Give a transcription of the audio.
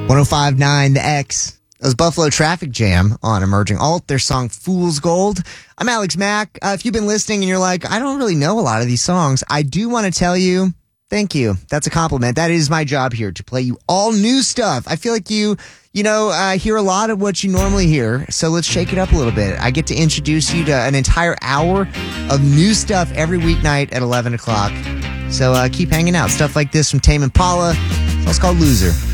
105.9 The X. That was Buffalo Traffic Jam on Emerging Alt, their song Fool's Gold. I'm Alex Mack. If you've been listening and you're like, I don't really know a lot of these songs, I do want to tell you, thank you. That's a compliment. That is my job here, to play you all new stuff. I feel like you hear a lot of what you normally hear, so let's shake it up a little bit. I get to introduce you to an entire hour of new stuff every weeknight at 11 o'clock. So keep hanging out. Stuff like this from Tame Impala. It's called Loser.